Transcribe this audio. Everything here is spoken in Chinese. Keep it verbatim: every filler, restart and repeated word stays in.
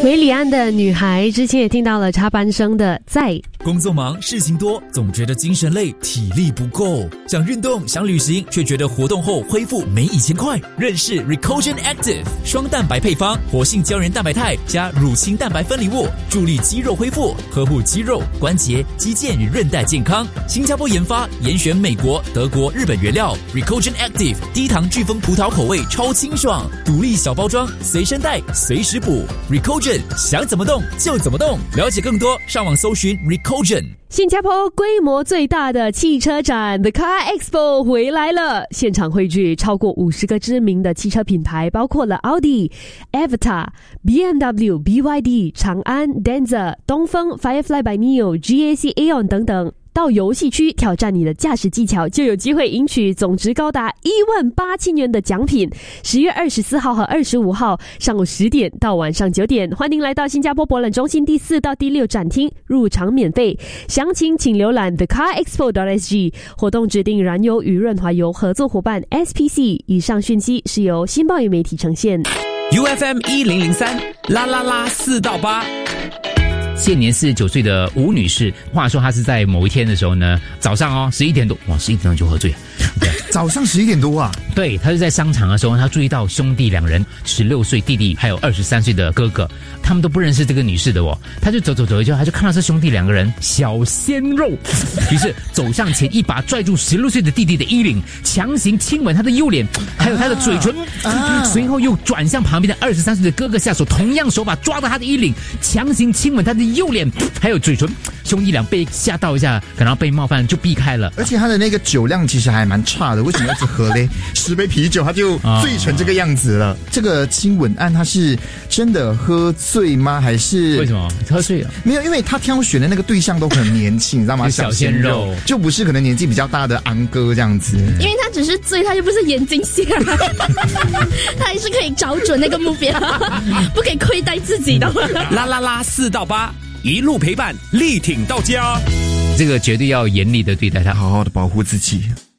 韦礼安的女孩之前也听到了插班生的在。 工作忙，事情多，总觉得精神累，体力不够。想运动，想旅行，却觉得活动后恢复没以前快。认识 Recogen Active 双蛋白配方，活性胶原蛋白肽加乳清蛋白分离物，助力肌肉恢复，呵护肌肉、关节、肌腱与韧带健康。新加坡研发，严选美国、德国、日本原料。Recogen Active 低糖巨峰葡萄口味，超清爽，独立小包装，随身带，随时补。Recogen 想怎么动就怎么动。了解更多，上网搜寻 Recogen。 新加坡规模最大的汽车展 The Car Expo 回来了，现场汇聚超过五十个知名的汽车品牌，包括了奥迪、Avatr、B M W、B Y D、长安、Denza、东风、Firefly by Neo、G A C、Aeon 等等。到游戏区挑战你的驾驶技巧，就有机会赢取总值高达一万八千元的奖品。十月二十四号和二十五号上午十点到晚上九点，欢迎来到新加坡博览中心第四到第六展厅，入场免费。详情请浏览 the car expo dot s g。 活动指定燃油与润滑油合作伙伴 S P C。 以上讯息是由新报与媒体呈现。 U F M 一零零三啦啦啦四到八。现年四十九岁的吴女士，话说她是在某一天的时候呢，早上哦十一点多，哇，十一点多就喝醉了。 早上十一点多啊？ 对，她是在商场的时候，她注意到兄弟两人，十六岁弟弟还有二十三岁的哥哥，他们都不认识这个女士的哦。她就走走走一圈，她就看到这兄弟两个人小鲜肉，于是走上前一把拽住十六岁的弟弟的衣领，强行亲吻他的右脸，还有他的嘴唇，啊、随后又转向旁边的二十三岁的哥哥下手，同样手把抓到他的衣领，强行亲吻他的右脸还有嘴唇。兄弟俩被吓到一下，感到被冒犯，就避开了。 而且他的那个酒量其实还蛮差的，为什么一直喝嘞？十杯啤酒他就醉成这个样子了。啊、这个亲吻案他是真的喝醉吗？还是为什么喝醉了？ 没有，因为他挑选的那个对象都很年轻，你知道吗？ 小鲜肉， 就不是可能年纪比较大的安哥这样子。 因为他只是醉，他又不是眼睛瞎，他还是可以找准那个目标，不可以亏待自己的。 啦啦啦四到八。一路陪伴，力挺到家。这个绝对要严厉的对待他， 好好的保护自己。